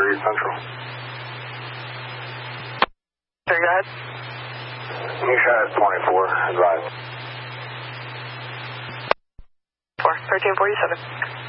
East Central. Sir, go ahead. You shot at 24, advise. 1347.